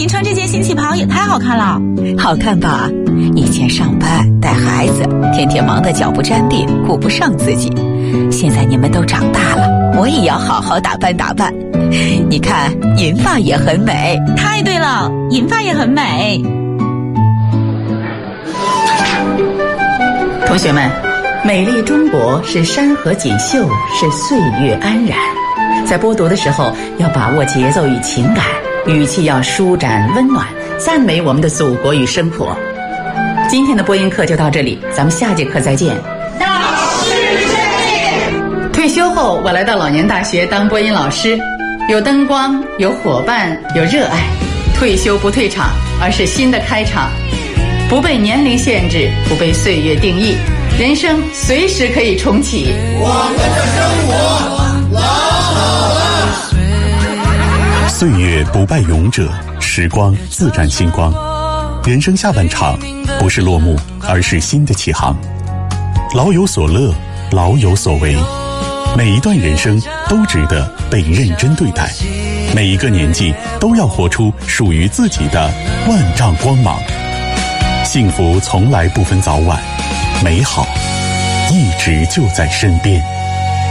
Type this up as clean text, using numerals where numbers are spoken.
您穿这件新旗袍也太好看了。 好看吧？以前上班带孩子，天天忙得脚不沾地，顾不上自己。现在你们都长大了，我也要好好打扮打扮。你看，银发也很美。 太对了，银发也很美。 同学们，美丽中国是山河锦绣，是岁月安然。在播读的时候，要把握节奏与情感，语气要舒展温暖，赞美我们的祖国与生活。今天的播音课就到这里，咱们下节课再见。 老师再见。 退休后，我来到老年大学当播音老师，有灯光，有伙伴，有热爱。退休不退场，而是新的开场。不被年龄限制，不被岁月定义，人生随时可以重启。 我们的生活老好了。 岁月不败勇者，时光自展星光。人生下半场，不是落幕，而是新的起航。老有所乐，老有所为。每一段人生都值得被认真对待，每一个年纪都要活出属于自己的万丈光芒。幸福从来不分早晚，美好一直就在身边。